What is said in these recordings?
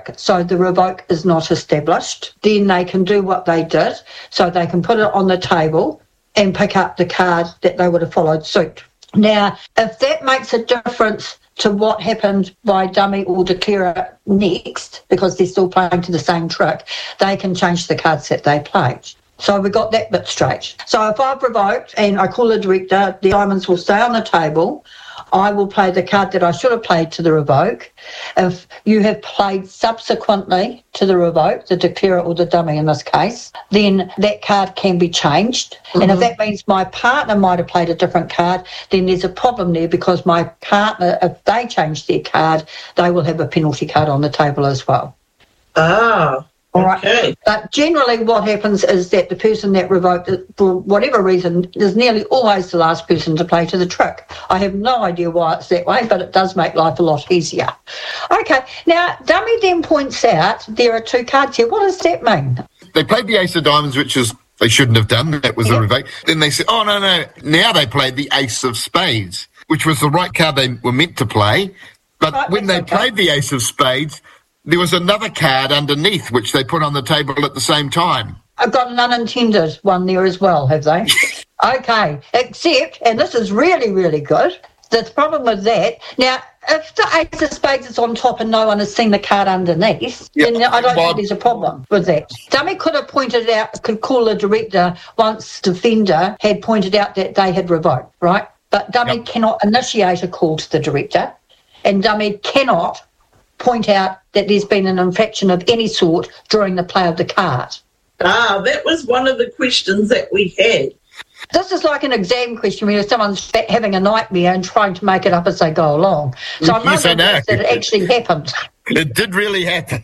so the revoke is not established, then they can do what they did, so they can put it on the table and pick up the card that they would have followed suit. Now, if that makes a difference to what happened by dummy or declarer next, because they're still playing to the same trick, they can change the cards that they played. So we got that bit straight. So if I've revoked and I call the director, the diamonds will stay on the table. I will play the card that I should have played to the revoke. If you have played subsequently to the revoke, the declarer or the dummy in this case, then that card can be changed. Mm-hmm. And if that means my partner might have played a different card, then there's a problem there, because my partner, if they change their card, they will have a penalty card on the table as well. Ah. All right. Okay. But generally what happens is that the person that revoked it, for whatever reason, is nearly always the last person to play to the trick. I have no idea why it's that way, but it does make life a lot easier. Okay, now dummy then points out there are two cards here. What does that mean? They played the ace of diamonds, which is they shouldn't have done. That was a revoke. Then they said, oh, no. Now they played the ace of spades, which was the right card they were meant to play. But right, when they played the ace of spades, there was another card underneath which they put on the table at the same time. I've got an unintended one there as well, have they? Okay, except, and this is really, really good, the problem with that, now, if the ace of spades is on top and no one has seen the card underneath, then I don't think there's a problem with that. Dummy could have pointed out, could call the director once defender had pointed out that they had revoked, right? But dummy cannot initiate a call to the director, and dummy cannot point out that there's been an infraction of any sort during the play of the card. Ah, that was one of the questions that we had. This is like an exam question where someone's having a nightmare and trying to make it up as they go along. So I'm wondering that it actually happened. It did really happen.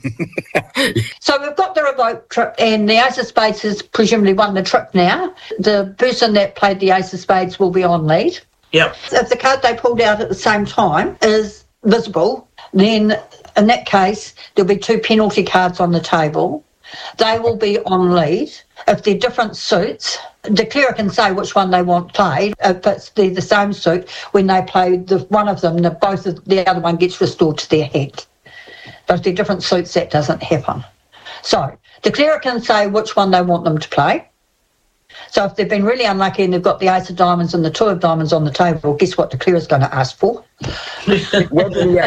So we've got the revoke trick, and the ace of spades has presumably won the trick now. The person that played the ace of spades will be on lead. Yep. If the card they pulled out at the same time is visible, then in that case, there'll be two penalty cards on the table. They will be on lead. If they're different suits, the declarer can say which one they want played. If it's the same suit, when they play one of them, the other one gets restored to their hand. But if they're different suits, that doesn't happen. So the declarer can say which one they want them to play. So if they've been really unlucky and they've got the ace of diamonds and the two of diamonds on the table, guess what the declarer's going to ask for? What the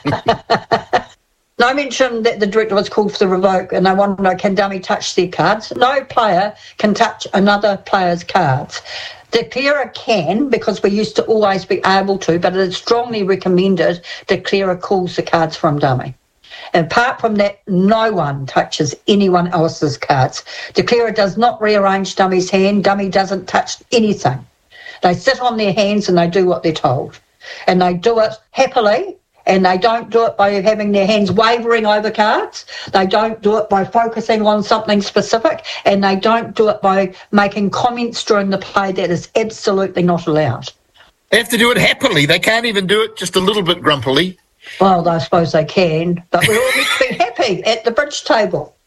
ace? No mention that the director was called for the revoke, and they want to know, can dummy touch their cards? No player can touch another player's cards. The declarer can, because we used to always be able to, but it is strongly recommended the declarer calls the cards from dummy. And apart from that, no one touches anyone else's cards. Declarer does not rearrange dummy's hand. Dummy doesn't touch anything. They sit on their hands and they do what they're told. And they do it happily, and they don't do it by having their hands wavering over cards. They don't do it by focusing on something specific, and they don't do it by making comments during the play. That is absolutely not allowed. They have to do it happily. They can't even do it just a little bit grumpily. Well, I suppose they can, but we all need to be happy at the bridge table.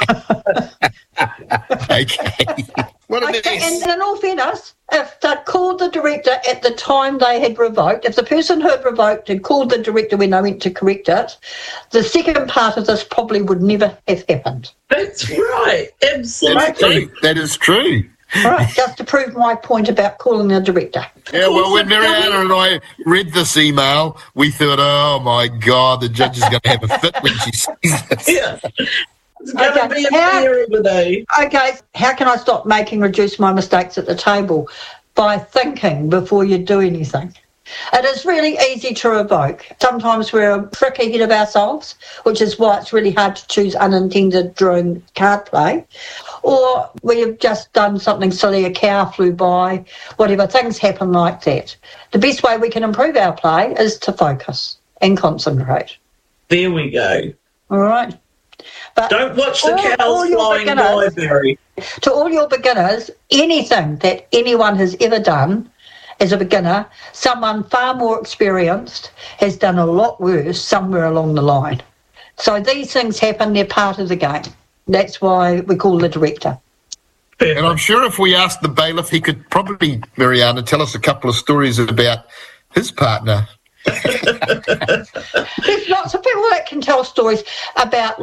Okay. What a mess. And in all fairness, if they'd called the director at the time they had revoked, if the person who had revoked had called the director when they went to correct it, the second part of this probably would never have happened. That's right. Absolutely. That is true. All right, just to prove my point about calling the director. Yeah, well, when Mariana and I read this email, we thought, oh, my God, the judge is going to have a fit when she sees this. Yeah. It's going to be a beer of the day. Okay, how can I stop reduce my mistakes at the table? By thinking before you do anything. It is really easy to revoke. Sometimes we're a trick ahead of ourselves, which is why it's really hard to choose unintended during card play. Or we have just done something silly, a cow flew by, whatever, things happen like that. The best way we can improve our play is to focus and concentrate. There we go. All right. But don't watch the cows flying by, Barry. To all your beginners, anything that anyone has ever done as a beginner, someone far more experienced has done a lot worse somewhere along the line. So these things happen, they're part of the game. That's why we call the director. Perfect. And I'm sure if we asked the bailiff, he could probably, Mariana, tell us a couple of stories about his partner. There's lots of people that can tell stories about